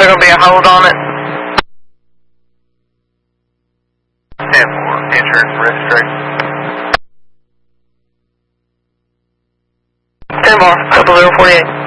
there going to be a hold on it? 10-4, insurance registration. 10-4, 0048.